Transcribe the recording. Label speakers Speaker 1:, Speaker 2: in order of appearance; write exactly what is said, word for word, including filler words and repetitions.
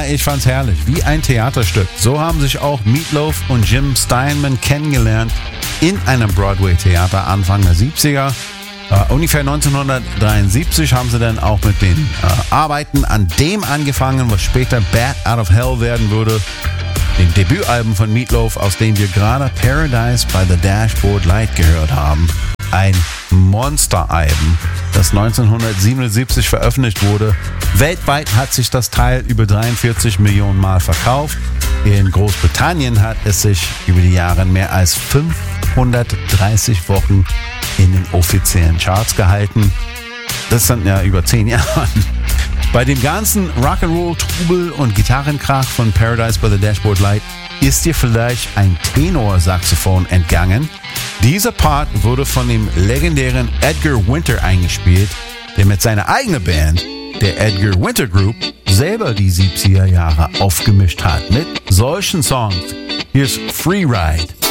Speaker 1: ich fand's herrlich. Wie ein Theaterstück. So haben sich auch Meatloaf und Jim Steinman kennengelernt in einem Broadway-Theater Anfang der siebziger. Uh, ungefähr neunzehnhundertdreiundsiebzig haben sie dann auch mit den uh, Arbeiten an dem angefangen, was später Bat Out of Hell werden würde. Den Debütalbum von Meatloaf, aus dem wir gerade Paradise by the Dashboard Light gehört haben. Ein Monsteralbum, das neunzehnhundertsiebenundsiebzig veröffentlicht wurde. Weltweit hat sich das Teil über dreiundvierzig Millionen Mal verkauft. In Großbritannien hat es sich über die Jahre mehr als fünfhundertdreißig Wochen in den offiziellen Charts gehalten. Das sind ja über zehn Jahre. Bei dem ganzen Rock'n'Roll-Trubel und Gitarrenkrach von Paradise by the Dashboard Light ist dir vielleicht ein Tenorsaxophon entgangen. Dieser Part wurde von dem legendären Edgar Winter eingespielt, der mit seiner eigenen Band, der Edgar Winter Group, selber die siebziger Jahre aufgemischt hat mit solchen Songs. Hier ist Free Ride.